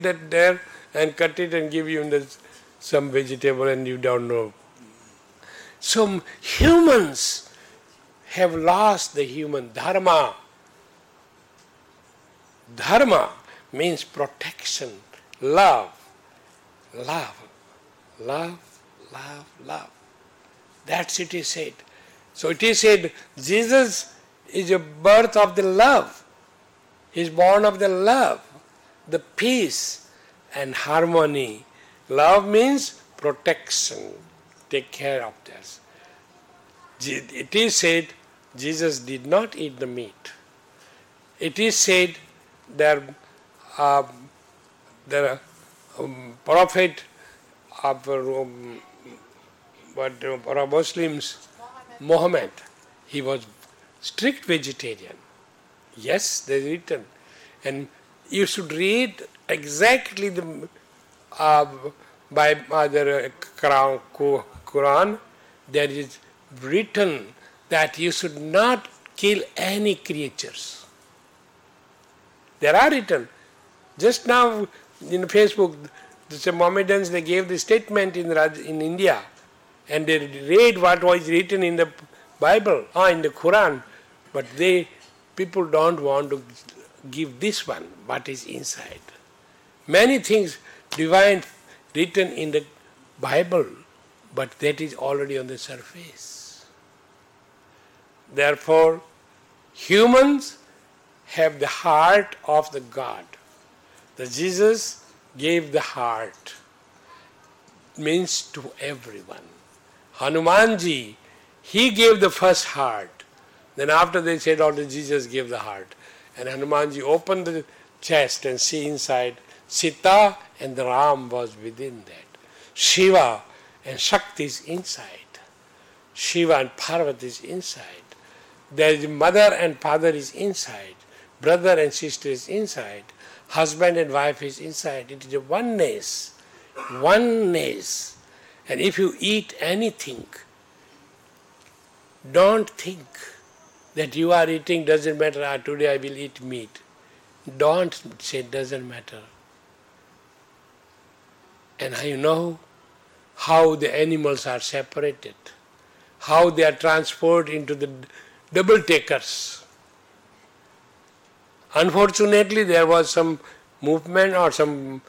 that there and cut it and give you some vegetable and you don't know. So humans have lost the human dharma. Dharma means protection, love, love, love, love, love. That's it is said. So it is said Jesus is a birth of the love. He is born of the love, the peace and harmony. Love means protection. Take care of this. It is said Jesus did not eat the meat. It is said that the prophet of Muslims, Muhammad, he was strict vegetarian. Yes, they written. And you should read exactly the by the Quran, there is written that you should not kill any creatures. There are written. Just now in Facebook, the Mohammedans, they gave the statement in India, and they read what was written in the Bible or in the Quran, but people don't want to give this one, what is inside. Many things divine written in the Bible, but that is already on the surface. Therefore, humans have the heart of the God. The Jesus gave the heart, means to everyone. Hanumanji, he gave the first heart. Then after they said, oh, Jesus gave the heart. And Hanumanji opened the chest and see inside, Sita and the Ram was within that. Shiva and Shakti is inside. Shiva and Parvati is inside. There is mother and father is inside. Brother and sister is inside. Husband and wife is inside. It is a oneness. Oneness. And if you eat anything, don't think that you are eating, doesn't matter, today I will eat meat. Don't say doesn't matter. And you know how the animals are separated, how they are transported into the double takers. Unfortunately, there was some movement or something,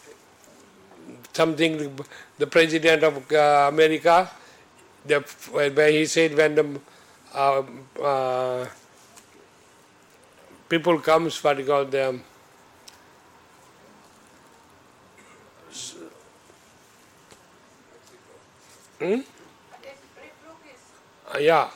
the president of America, where he said when the people comes, what you call them, yeah.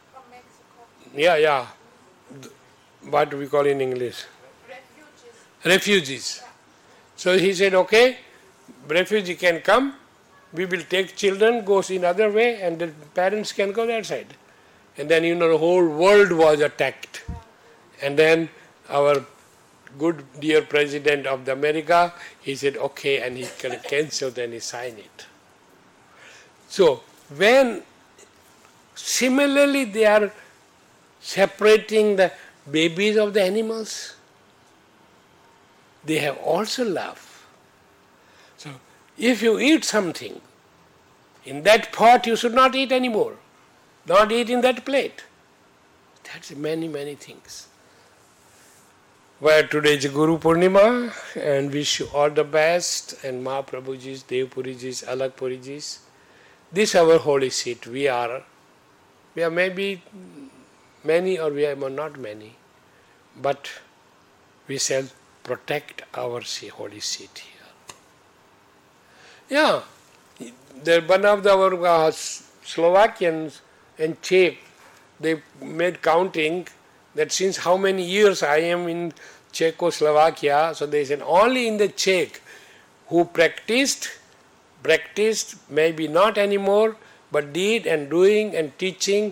Yeah. What we call in English? Refugees. So he said, okay, refugee can come, we will take children, goes in other way, and the parents can go that side. And then, the whole world was attacked. And then our good dear president of the America, he said, okay, and he cancelled and he signed it. So, when similarly they are separating the babies of the animals, they have also love. So, if you eat something, in that pot you should not eat anymore. Not eat in that plate. That's many, many things. Where today is Guru Purnima, and wish you all the best, and Mahaprabhuji's, Devpuriji's, Alakpuriji's. This is our holy seat. We are maybe many or we are not many, but we shall protect our holy seat here. Yeah, one of our Slovakians and Czech, they made counting that since how many years I am in Czechoslovakia, so they said only in the Czech who practiced, maybe not anymore, but did and doing and teaching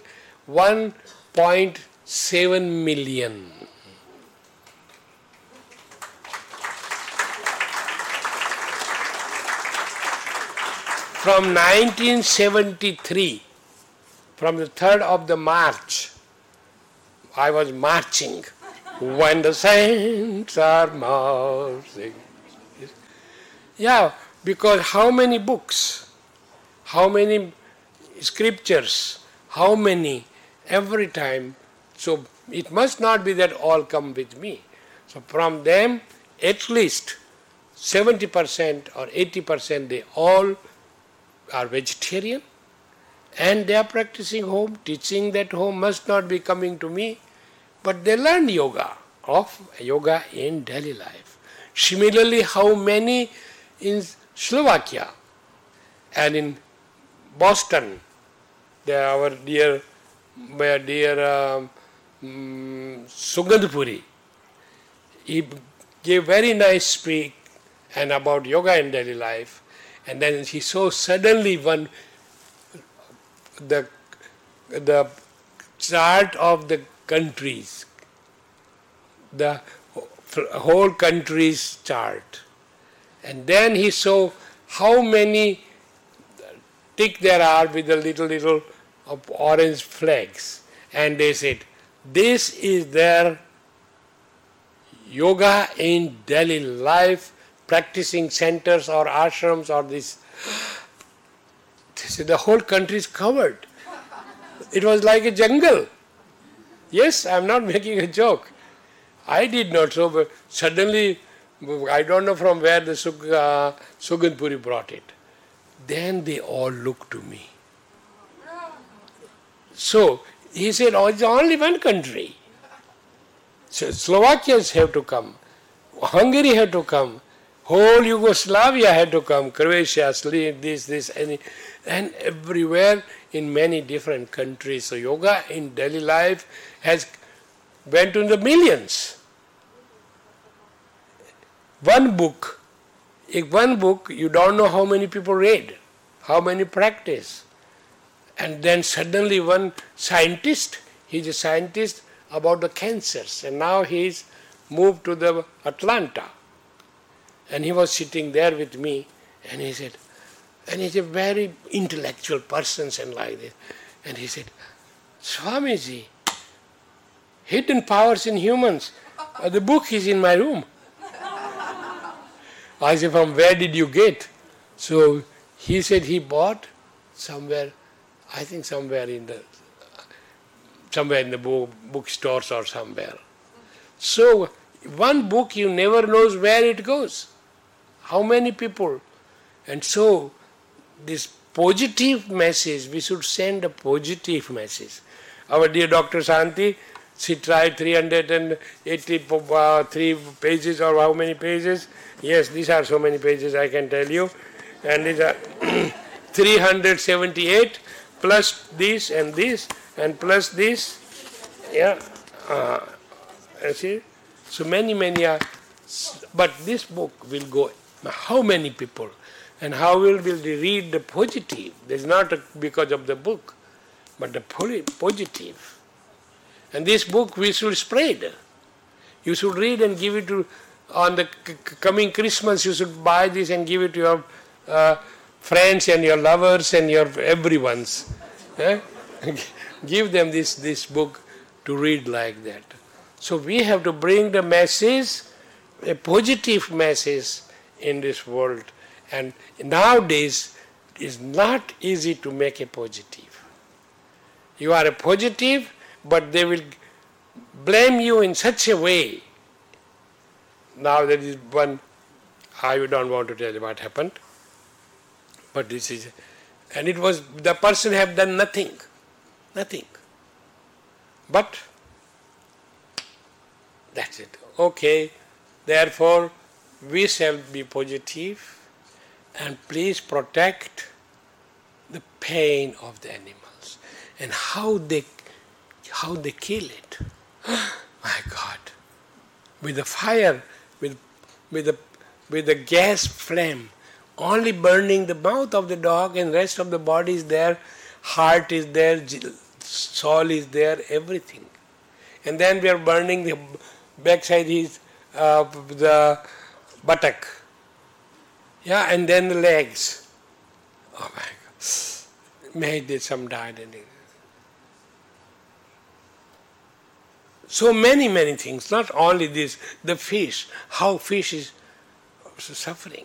1.7 million. From 1973, from the 3rd of the March, I was marching when the saints are marching. Yeah, because how many books, how many scriptures, how many, every time. So it must not be that all come with me. So from them, at least 70% or 80%, they all are vegetarian and they are practicing home, teaching that home must not be coming to me, but they learn yoga in daily life. Similarly, how many in Slovakia and in Boston, they are our dear Sugandhpuri. He gave very nice speak and about yoga in daily life, and then he saw suddenly the chart of the countries, the whole country's chart, and then he saw how many tick there are with the little of orange flags, and they said, this is their yoga in daily life, practicing centers or ashrams or this. They said, the whole country is covered. It was like a jungle. Yes, I am not making a joke. I did not so, but suddenly, I don't know from where the Sugandhpuri brought it. Then they all looked to me. So he said, oh, it's only one country. So Slovakians have to come, Hungary had to come, whole Yugoslavia had to come, Croatia, this, and everywhere in many different countries. So yoga in daily life has went to the millions. One book, you don't know how many people read, how many practice. And then suddenly one scientist, he's a scientist about the cancers, and now he's moved to the Atlanta. And he was sitting there with me, and he said, and he's a very intellectual person and like this. And he said, Swamiji, Hidden Powers in Humans, the book is in my room. I said, from where did you get? So he said he bought somewhere, I think somewhere in the bookstores or somewhere. So one book you never knows where it goes, how many people. And so this positive message, we should send a positive message. Our dear Dr. Shanti, she tried 383 pages or how many pages? Yes, these are so many pages I can tell you. And these are 378 plus this and plus this. Yeah. See? So many are. But this book will go, how many people? And how will they read the positive? It's not because of the book, but the positive. And this book we should spread. You should read and give it to, on the coming Christmas, you should buy this and give it to your friends and your lovers and your everyone's. Give them this book to read like that. So we have to bring the message, a positive message in this world. And nowadays, it's not easy to make a positive. You are a positive, but they will blame you in such a way. Now there is one, I don't want to tell you what happened, but this is, and it was, the person have done nothing. But that's it. Okay, therefore we shall be positive and please protect the pain of the animals and how they kill it. My God, with the fire, with the gas flame, only burning the mouth of the dog and rest of the body is there, heart is there, soul is there, everything. And then we are burning the backside, the buttock. Yeah, and then the legs. Oh my God. May some died. So many things, not only this, the fish, how fish is suffering.